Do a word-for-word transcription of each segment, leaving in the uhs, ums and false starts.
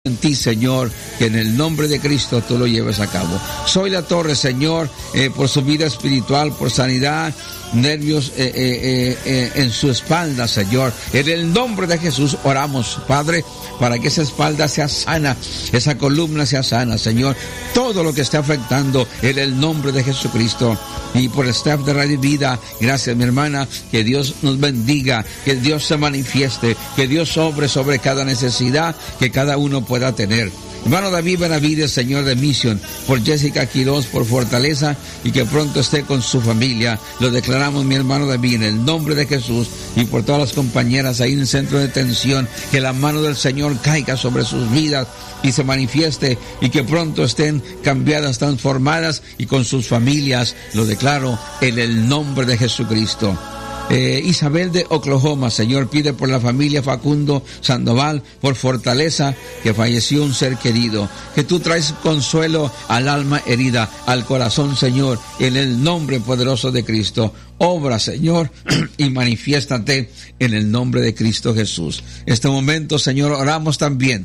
en ti, Señor, que en el nombre de Cristo tú lo lleves a cabo. Soy la Torre, Señor, eh, por su vida espiritual, por sanidad, nervios eh, eh, eh, en su espalda, Señor. En el nombre de Jesús oramos, Padre, para que esa espalda sea sana, esa columna sea sana, Señor. Todo lo que esté afectando, en el nombre de Jesucristo. Y por el staff de Radio Vida, gracias, mi hermana, que Dios nos bendiga, que Dios se manifieste, que Dios obre sobre cada necesidad que cada uno pueda tener. Hermano David Benavides, Señor de Misión, por Jessica Quiroz, por fortaleza y que pronto esté con su familia. Lo declaramos, mi hermano David, en el nombre de Jesús, y por todas las compañeras ahí en el centro de detención, que la mano del Señor caiga sobre sus vidas y se manifieste y que pronto estén cambiadas, transformadas y con sus familias. Lo declaro en el nombre de Jesucristo. Eh, Isabel de Oklahoma, Señor, pide por la familia Facundo Sandoval, por fortaleza, que falleció un ser querido, que tú traes consuelo al alma herida, al corazón, Señor, en el nombre poderoso de Cristo. Obra, Señor, y manifiéstate en el nombre de Cristo Jesús. Este momento, Señor, oramos también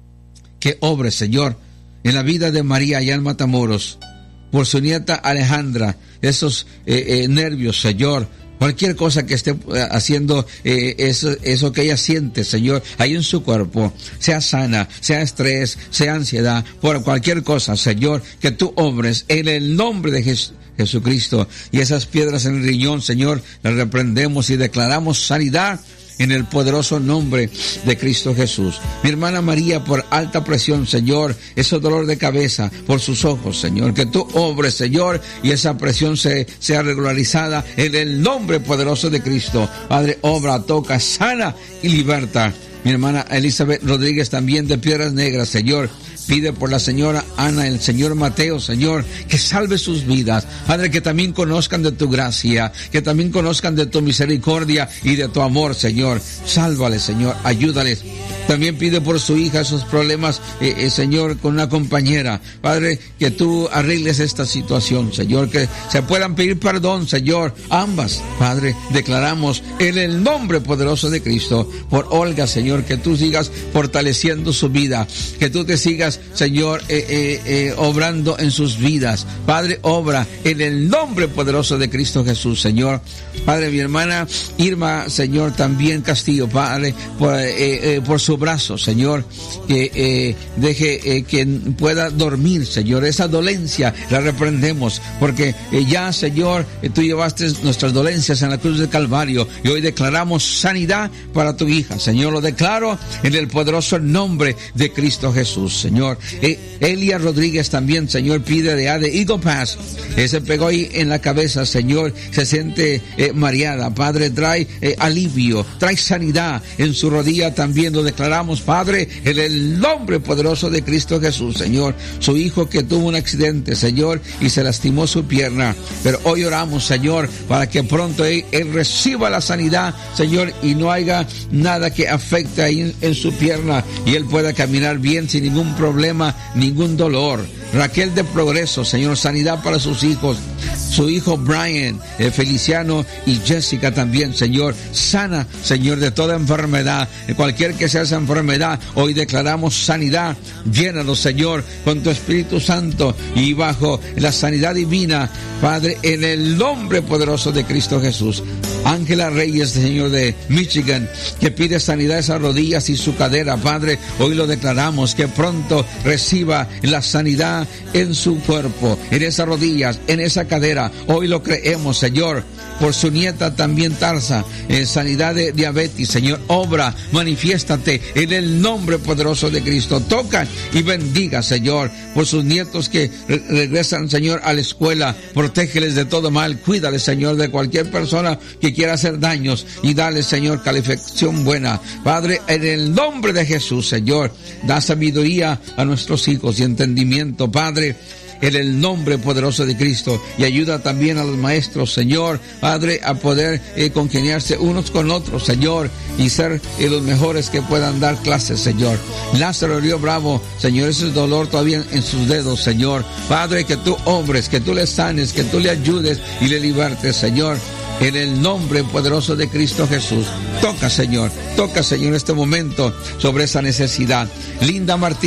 que obre, Señor, en la vida de María allá en Matamoros, por su nieta Alejandra, esos eh, eh, nervios, Señor, cualquier cosa que esté haciendo, eh, eso, eso que ella siente, Señor, ahí en su cuerpo, sea sana, sea estrés, sea ansiedad, por cualquier cosa, Señor, que tú obres en el nombre de Jesús. Jesucristo, y esas piedras en el riñón, Señor, las reprendemos y declaramos sanidad en el poderoso nombre de Cristo Jesús. Mi hermana María, por alta presión, Señor, ese dolor de cabeza, por sus ojos, Señor, que tú obres, Señor, y esa presión se, sea regularizada en el nombre poderoso de Cristo. Padre, obra, toca, sana y liberta. Mi hermana Elizabeth Rodríguez, también de Piedras Negras, Señor, pide por la señora Ana, el señor Mateo, Señor, que salve sus vidas. Padre, que también conozcan de tu gracia, que también conozcan de tu misericordia y de tu amor, Señor. Sálvales, Señor, ayúdales. También pide por su hija esos problemas, eh, eh, Señor, con una compañera. Padre, que tú arregles esta situación, Señor, que se puedan pedir perdón, Señor, ambas. Padre, declaramos en el nombre poderoso de Cristo, por Olga, Señor, que tú sigas fortaleciendo su vida, que tú te sigas, Señor, eh, eh, eh, obrando en sus vidas. Padre, obra en el nombre poderoso de Cristo Jesús, Señor. Padre, mi hermana Irma, Señor, también Castillo, Padre, por, eh, eh, por su brazo, Señor, que eh, deje eh, que pueda dormir, Señor. Esa dolencia la reprendemos, porque eh, ya, Señor, eh, tú llevaste nuestras dolencias en la cruz del Calvario, y hoy declaramos sanidad para tu hija, Señor. Lo declaro en el poderoso nombre de Cristo Jesús, Señor. Eh, Elia Rodríguez también, Señor, pide de A de Eagle Pass. Eh, se pegó ahí en la cabeza, Señor, se siente eh, mareada. Padre, trae eh, alivio, trae sanidad en su rodilla también. Lo declaramos, Padre, en el nombre poderoso de Cristo Jesús, Señor. Su hijo que tuvo un accidente, Señor, y se lastimó su pierna, pero hoy oramos, Señor, para que pronto él, él reciba la sanidad, Señor, y no haya nada que afecte ahí en, en su pierna, y él pueda caminar bien sin ningún problema, ningún dolor. Raquel de Progreso, Señor, sanidad para sus hijos, su hijo Brian, eh, Feliciano y Jessica también, Señor, sana, Señor, de toda enfermedad, de cualquier que sea esa enfermedad, hoy declaramos sanidad. Llénalos, Señor, con tu Espíritu Santo y bajo la sanidad divina, Padre, en el nombre poderoso de Cristo Jesús. Ángela Reyes, Señor, de Michigan, que pide sanidad a esas rodillas y su cadera, Padre, hoy lo declaramos, que pronto reciba la sanidad en su cuerpo, en esas rodillas, en esa cadera. Hoy lo creemos, Señor. Por su nieta también Tarsa, en sanidad de diabetes, Señor, obra, manifiéstate en el nombre poderoso de Cristo. Toca y bendiga, Señor, por sus nietos que re- regresan, Señor, a la escuela. Protégeles de todo mal, cuídales, Señor, de cualquier persona que quiera hacer daños, y dale, Señor, calificación buena. Padre, en el nombre de Jesús, Señor, da sabiduría a nuestros hijos y entendimiento, Padre, en el nombre poderoso de Cristo, y ayuda también a los maestros, Señor, Padre, a poder eh, congeniarse unos con otros, Señor, y ser eh, los mejores que puedan dar clases, Señor. Lázaro Río Bravo, Señor, ese dolor todavía en sus dedos, Señor, Padre, que tú obres, que tú le sanes, que tú le ayudes y le libertes, Señor. en el nombre poderoso de Cristo Jesús. Toca, Señor, toca, Señor, en este momento sobre esa necesidad. Linda Martínez